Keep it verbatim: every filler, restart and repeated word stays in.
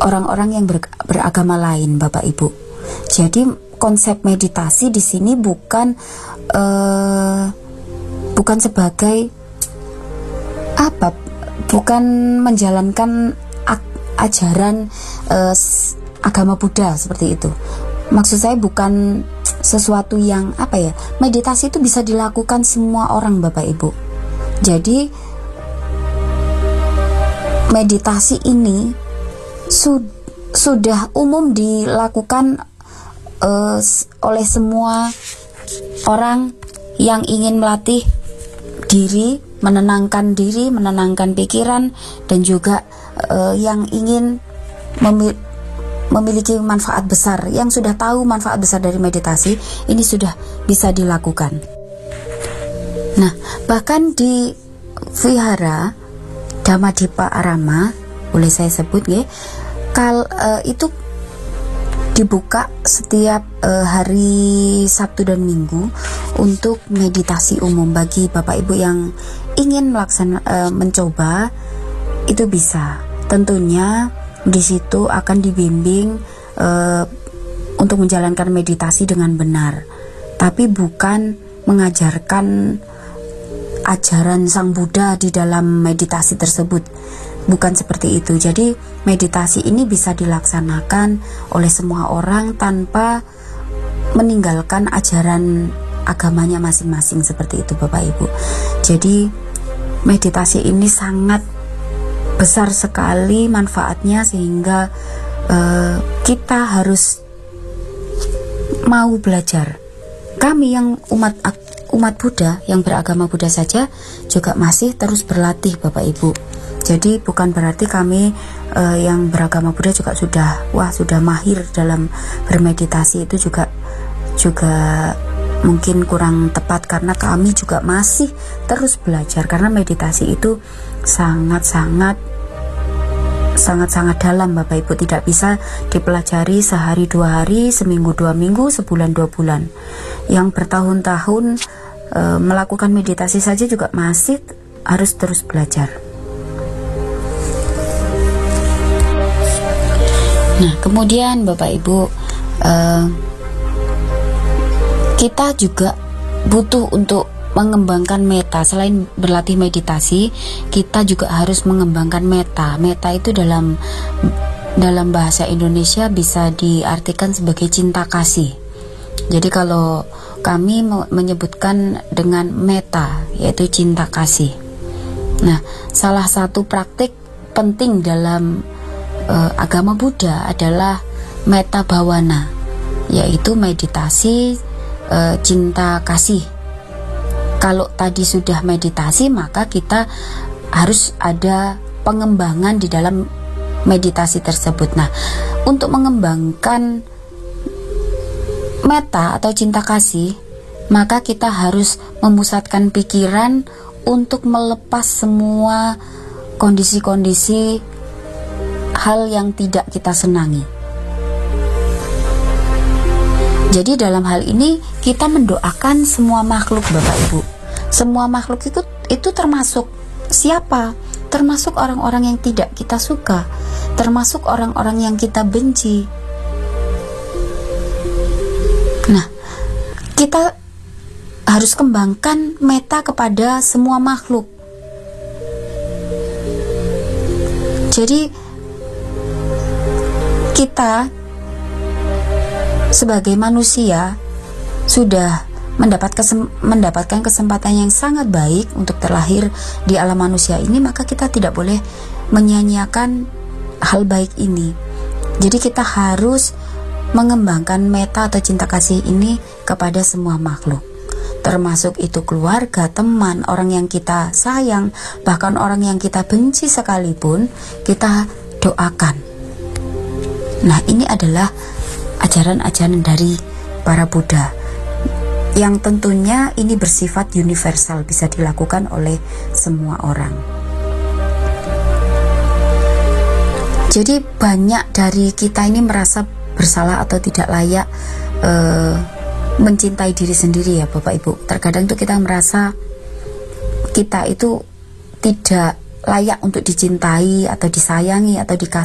orang-orang yang ber, beragama lain, Bapak Ibu. Jadi konsep meditasi di sini bukan uh, bukan sebagai apa, bukan menjalankan ajaran uh, agama Buddha seperti itu. Maksud saya bukan sesuatu yang apa ya, meditasi itu bisa dilakukan semua orang, Bapak Ibu. Jadi meditasi ini sud- sudah umum dilakukan uh, oleh semua orang yang ingin melatih diri, menenangkan diri, menenangkan pikiran, dan juga uh, yang ingin memil- memiliki manfaat besar, yang sudah tahu manfaat besar dari meditasi, ini sudah bisa dilakukan. Nah, bahkan di vihara Dhammadipa Arama, boleh saya sebut ya, kal uh, itu dibuka setiap uh, hari Sabtu dan Minggu untuk meditasi umum. Bagi Bapak Ibu yang ingin melaksana uh, mencoba, itu bisa. Tentunya di situ akan dibimbing uh, untuk menjalankan meditasi dengan benar, tapi bukan mengajarkan ajaran Sang Buddha di dalam meditasi tersebut. Bukan seperti itu. Jadi meditasi ini bisa dilaksanakan oleh semua orang tanpa meninggalkan ajaran agamanya masing-masing, seperti itu Bapak Ibu. Jadi meditasi ini sangat besar sekali manfaatnya, sehingga uh, kita harus mau belajar. Kami yang umat umat Buddha, yang beragama Buddha saja juga masih terus berlatih, Bapak Ibu. Jadi bukan berarti kami uh, yang beragama Buddha juga sudah wah sudah mahir dalam bermeditasi. Itu juga juga mungkin kurang tepat, karena kami juga masih terus belajar, karena meditasi itu sangat-sangat sangat-sangat dalam, Bapak Ibu. Tidak bisa dipelajari sehari dua hari, seminggu dua minggu, sebulan dua bulan. Yang bertahun-tahun e, melakukan meditasi saja juga masih harus terus belajar. Nah, kemudian Bapak Ibu, e, kita juga butuh untuk mengembangkan meta. Selain berlatih meditasi, kita juga harus mengembangkan meta. Meta itu dalam dalam bahasa Indonesia bisa diartikan sebagai cinta kasih. Jadi kalau kami menyebutkan dengan meta, yaitu cinta kasih. Nah, salah satu praktik penting dalam uh, agama Buddha adalah metta bhavana, yaitu meditasi uh, cinta kasih. Kalau tadi sudah meditasi, maka kita harus ada pengembangan di dalam meditasi tersebut. Nah, untuk mengembangkan metta atau cinta kasih, maka kita harus memusatkan pikiran untuk melepas semua kondisi-kondisi hal yang tidak kita senangi. Jadi dalam hal ini kita mendoakan semua makhluk, Bapak Ibu. Semua makhluk itu itu termasuk siapa? Termasuk orang-orang yang tidak kita suka, termasuk orang-orang yang kita benci. Nah, kita harus kembangkan metta kepada semua makhluk. Jadi kita sebagai manusia sudah mendapat kesem, mendapatkan kesempatan yang sangat baik untuk terlahir di alam manusia ini, maka kita tidak boleh menyia-nyiakan hal baik ini. Jadi kita harus mengembangkan metta atau cinta kasih ini kepada semua makhluk, termasuk itu keluarga, teman, orang yang kita sayang, bahkan orang yang kita benci sekalipun, kita doakan. Nah, ini adalah ajaran-ajaran dari para Buddha, yang tentunya ini bersifat universal, bisa dilakukan oleh semua orang. Jadi banyak dari kita ini merasa bersalah atau tidak layak uh, mencintai diri sendiri, ya Bapak Ibu. Terkadang tuh kita merasa kita itu tidak layak untuk dicintai atau disayangi atau dikasihi.